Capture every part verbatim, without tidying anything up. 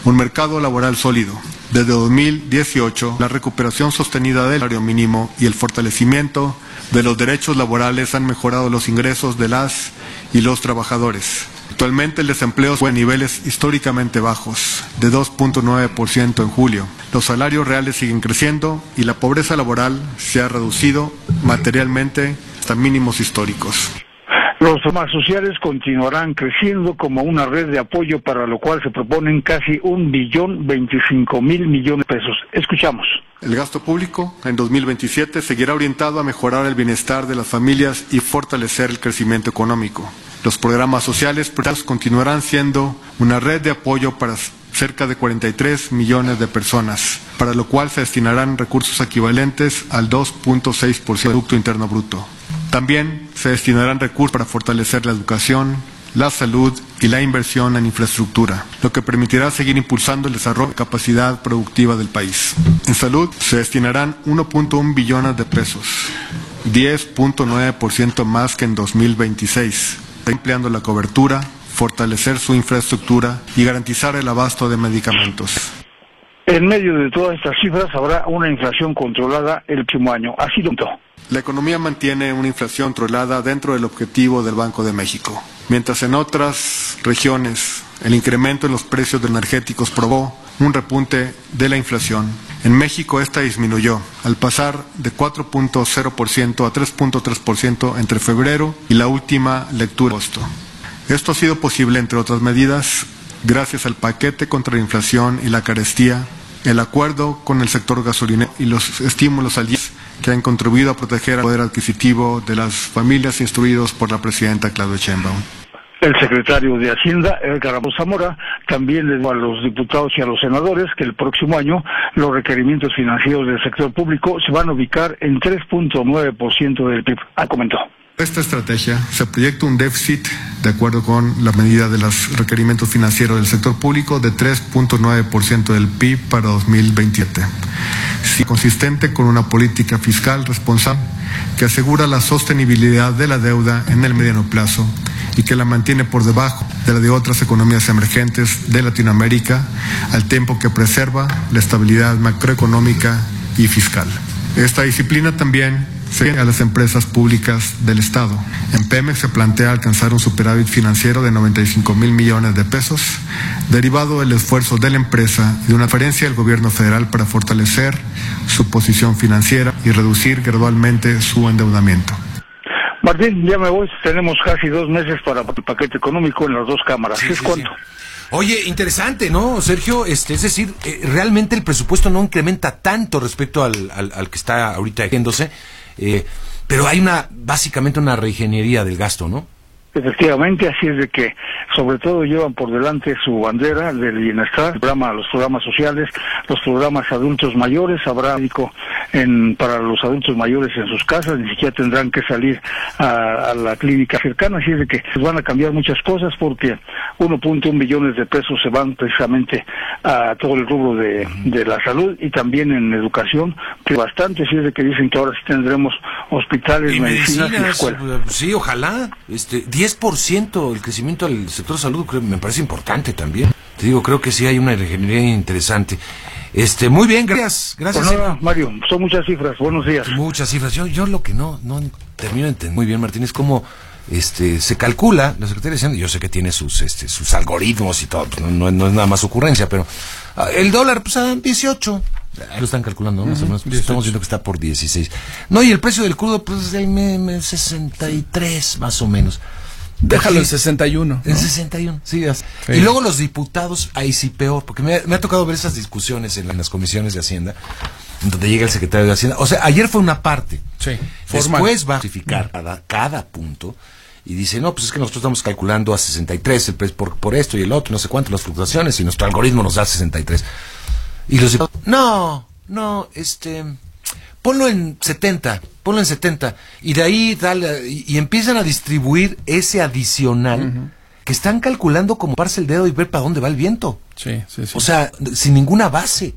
Un mercado laboral sólido. Desde dos mil dieciocho, la recuperación sostenida del salario mínimo y el fortalecimiento de los derechos laborales han mejorado los ingresos de las y los trabajadores. Actualmente el desempleo está en niveles históricamente bajos, de dos punto nueve por ciento en julio. Los salarios reales siguen creciendo y la pobreza laboral se ha reducido materialmente hasta mínimos históricos. Los programas sociales continuarán creciendo como una red de apoyo, para lo cual se proponen casi un billón veinticinco mil millones de pesos. Escuchamos. El gasto público en dos mil veintisiete seguirá orientado a mejorar el bienestar de las familias y fortalecer el crecimiento económico. Los programas sociales continuarán siendo una red de apoyo para cerca de cuarenta y tres millones de personas, para lo cual se destinarán recursos equivalentes al dos punto seis por ciento del Producto Interno Bruto. También se destinarán recursos para fortalecer la educación, la salud y la inversión en infraestructura, lo que permitirá seguir impulsando el desarrollo de capacidad productiva del país. En salud se destinarán uno punto uno billones de pesos, diez punto nueve por ciento más que en dos mil veintiséis, ampliando la cobertura, fortalecer su infraestructura y garantizar el abasto de medicamentos. En medio de todas estas cifras habrá una inflación controlada el próximo año. Así lo contó. La economía mantiene una inflación controlada dentro del objetivo del Banco de México. Mientras en otras regiones el incremento en los precios de energéticos provocó un repunte de la inflación, en México esta disminuyó al pasar de cuatro punto cero por ciento a tres punto tres por ciento entre febrero y la última lectura de agosto. Esto ha sido posible, entre otras medidas, gracias al paquete contra la inflación y la carestía, el acuerdo con el sector gasolinero y los estímulos al I E S que han contribuido a proteger el poder adquisitivo de las familias instruidos por la presidenta Claudia Sheinbaum. El secretario de Hacienda, Edgar Ramos Zamora, también le dio a los diputados y a los senadores que el próximo año los requerimientos financieros del sector público se van a ubicar en tres punto nueve por ciento del P I B. Ah, comentó. Esta estrategia se proyecta un déficit, de acuerdo con la medida de los requerimientos financieros del sector público, de tres punto nueve por ciento del P I B para dos mil veintisiete. Sí, consistente con una política fiscal responsable que asegura la sostenibilidad de la deuda en el mediano plazo y que la mantiene por debajo de la de otras economías emergentes de Latinoamérica, al tiempo que preserva la estabilidad macroeconómica y fiscal. Esta disciplina también se a las empresas públicas del Estado. En Pemex se plantea alcanzar un superávit financiero de noventa y cinco mil millones de pesos, derivado del esfuerzo de la empresa y de una transferencia del gobierno federal para fortalecer su posición financiera y reducir gradualmente su endeudamiento. Martín, ya me voy. Tenemos casi dos meses para el paquete económico en las dos cámaras. Sí, ¿Es sí, cuánto? Sí. Oye, interesante, ¿no, Sergio? Este, es decir, eh, realmente el presupuesto no incrementa tanto respecto al, al, al que está ahorita haciéndose, eh, pero hay una, básicamente una reingeniería del gasto, ¿no? Efectivamente, así es de que sobre todo llevan por delante su bandera del bienestar, el programa, los programas sociales, los programas adultos mayores, habrá médico en, para los adultos mayores en sus casas, ni siquiera tendrán que salir a, a la clínica cercana, así es de que van a cambiar muchas cosas porque uno punto uno billones de pesos se van precisamente a todo el rubro de, de la salud y también en educación, que bastante, así es de que dicen que ahora sí tendremos hospitales, y medicinas, medicinas, y escuelas. Sí, ojalá, este, diez por ciento el crecimiento del sector salud, creo, me parece importante también. Te digo, creo que sí hay una ingeniería interesante. Este, muy bien, gracias, gracias. Pues nada, Mario, son muchas cifras, buenos días. Muchas cifras. Yo, yo lo que no, no termino de entender muy bien, Martín, es cómo este, se calcula, la Secretaría de Hacienda, yo sé que tiene sus, este, sus algoritmos y todo, no, no, no es nada más ocurrencia, pero uh, el dólar, pues a dieciocho. Ahí lo están calculando, ¿no? Más o menos, pues, estamos viendo que está por dieciséis. No, y el precio del crudo, pues del M M sesenta y tres, más o menos. Déjalo en sesenta y uno. ¿no? En sesenta y uno, sí, sí. Y luego los diputados, ahí sí peor, porque me, me ha tocado ver esas discusiones en, en las comisiones de Hacienda, donde llega el secretario de Hacienda. O sea, ayer fue una parte. Sí, después va a justificar cada, cada punto y dice, no, pues es que nosotros estamos calculando a sesenta y tres el precio por, por esto y el otro, no sé cuánto, las fluctuaciones, y nuestro algoritmo nos da sesenta y tres. Y los diputados, no, no, este... ponlo en setenta, ponlo en setenta, y de ahí dale, y, y empiezan a distribuir ese adicional uh-huh. que están calculando como parse el dedo y ver para dónde va el viento. Sí, sí, sí. O sea, sin ninguna base.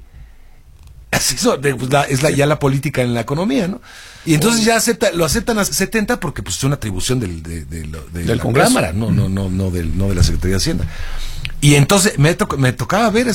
Eso pues, la, es la, ya la política en la economía, ¿no? Y entonces ya acepta, lo aceptan a setenta porque pues es una atribución del, de, de, de, de del la Congreso. Cámara, no, no, no, no, del, no de la Secretaría de Hacienda. Y entonces me, to, me tocaba ver